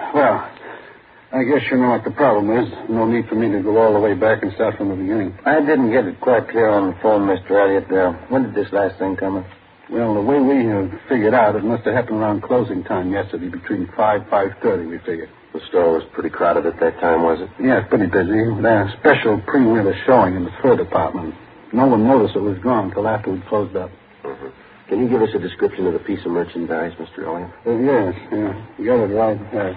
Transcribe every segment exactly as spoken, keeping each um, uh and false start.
Well, I guess you know what the problem is. No need for me to go all the way back and start from the beginning. I didn't get it quite clear on the phone, Mister Elliott. Uh, when did this last thing come in? Well, the way we have figured out, it must have happened around closing time yesterday, between five, five thirty, we figured. The store was pretty crowded at that time, was it? Yeah, pretty busy. With a special pre-winter showing in the fur department. No one noticed it was gone until after we'd closed up. Mm-hmm. Can you give us a description of the piece of merchandise, Mister Elliott? Uh, yes, yeah. You got it right there.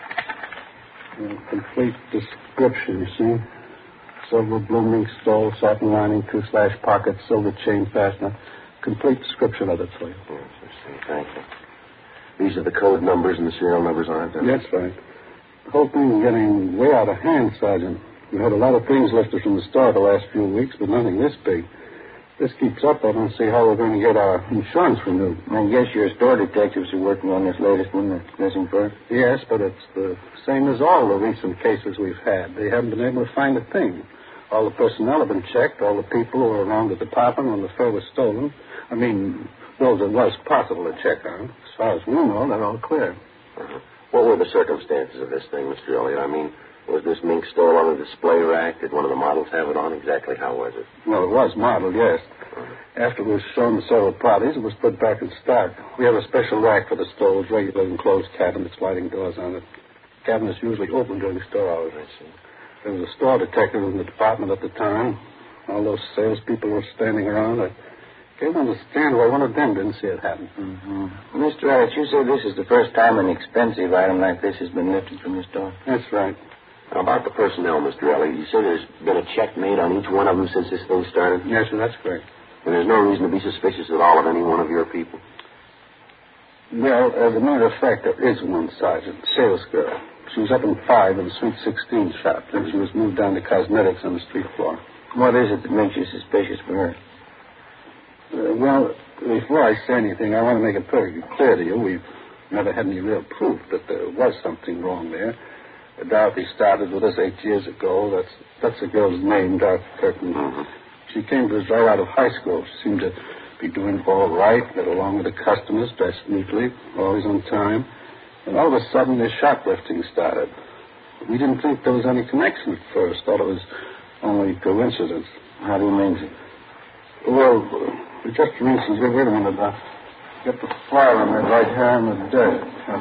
Uh, complete description, you see. Silver blooming stole, satin lining, two-slash pockets, silver chain fastener. Complete description of it for you. Yes, I see. Thank you. These are the code numbers and the serial numbers, aren't they? That's right. The whole thing is getting way out of hand, Sergeant. We had a lot of things lifted from the store the last few weeks, but nothing this big. If this keeps up, I don't see how we're going to get our insurance renewed. I guess your store detectives are working on this latest one, the missing fur? Yes, but it's the same as all the recent cases we've had. They haven't been able to find a thing. All the personnel have been checked, all the people who were around the department when the fur was stolen. I mean, those it was possible to check on. As far as we know, they're all clear. Uh-huh. What were the circumstances of this thing, Mister Elliott? I mean, was this mink stole on a display rack? Did one of the models have it on? Exactly how was it? Well, it was modeled, yes. Uh-huh. After it was shown to several parties, it was put back in stock. We have a special rack for the stoles, regular enclosed cabinets, sliding doors on it. The cabinet's usually open during store hours. I see. There was a store detective in the department at the time. All those salespeople were standing around. I can't understand why one of them didn't see it happen. Mm-hmm. Mister Elliott, you say this is the first time an expensive item like this has been lifted from the store? That's right. Now, about the personnel, Mister Elliott, you say there's been a check made on each one of them since this thing started? Yes, sir, that's correct. And there's no reason to be suspicious at all of any one of your people? Well, as a matter of fact, there is one, Sergeant, sales girl. She was up in five in the Suite sixteen shop. Then she was moved down to cosmetics on the street floor. What is it that makes you suspicious for her? Uh, well, before I say anything, I want to make it perfectly clear to you. We've never had any real proof that there was something wrong there. Uh, Dorothy started with us eight years ago. That's that's the girl's name, Dorothy Kirkman. Mm-hmm. She came to us right out of high school. She seemed to be doing all right, get along with the customers, dressed neatly, always on time. And all of a sudden, this shoplifting started. We didn't think there was any connection at first. Thought it was only coincidence. How do you mean? Well, uh, just for instance, wait a minute. Uh, get the flour on that right here in the dirt.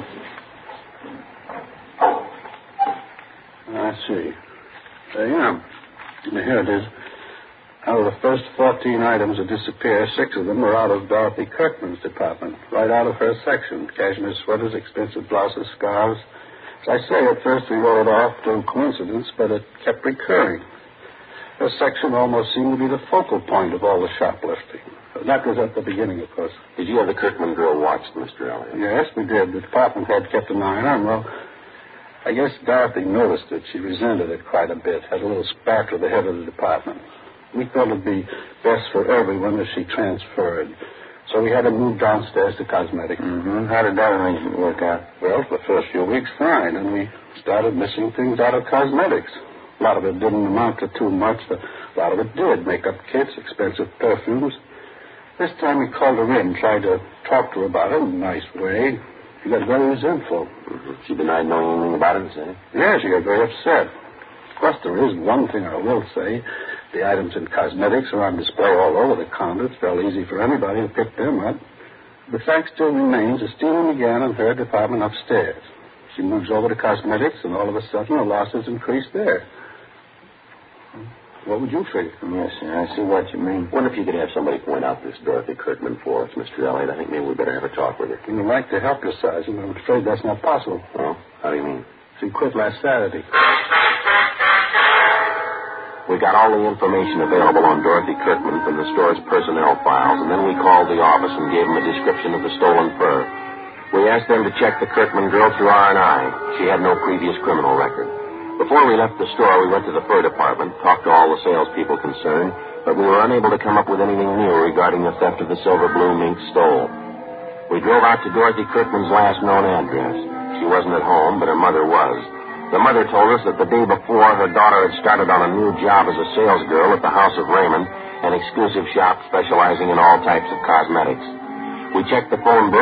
Uh, I see. There you are. Here it is. Out of the first fourteen items that disappeared, six of them were out of Dorothy Kirkman's department, right out of her section. Cashmere sweaters, expensive blouses, scarves. As I say, at first we wrote it off to coincidence, but it kept recurring. Her section almost seemed to be the focal point of all the shoplifting. That was at the beginning, of course. Did you have the Kirkman girl watched, Mister Elliott? Yes, we did. The department head kept an eye on her. Well, I guess Dorothy noticed it. She resented it quite a bit. Had a little spat with the head of the department. We thought it'd be best for everyone if she transferred. So we had her moved downstairs to cosmetics. Mm-hmm. How did that arrangement work out? Well, for the first few weeks, fine. And we started missing things out of cosmetics. A lot of it didn't amount to too much. A lot of it did. Makeup kits, expensive perfumes. This time we called her in, tried to talk to her about it in a nice way. She got very resentful. Mm-hmm. She denied knowing anything about it, say? Yeah, she got very upset. Of course, there is one thing I will say. The items in cosmetics are on display all over the counter. It's fairly easy for anybody to pick them up. The fact still remains the stealing began in her department upstairs. She moves over to cosmetics, and all of a sudden the losses increase there. What would you figure? Yes, sir, I see what you mean. What if you could have somebody point out this Dorothy Kirkman for us, Mister Elliott? I think maybe we'd better have a talk with her. We'd like to help you, Sergeant. I'm afraid that's not possible. Oh? How do you mean? She quit last Saturday. We got all the information available on Dorothy Kirkman from the store's personnel files, and then we called the office and gave them a description of the stolen fur. We asked them to check the Kirkman girl through R and I. She had no previous criminal record. Before we left the store, we went to the fur department, talked to all the salespeople concerned, but we were unable to come up with anything new regarding the theft of the silver blue mink stole. We drove out to Dorothy Kirkman's last known address. She wasn't at home, but her mother was. The mother told us that the day before, her daughter had started on a new job as a sales girl at the House of Raymond, an exclusive shop specializing in all types of cosmetics. We checked the phone book.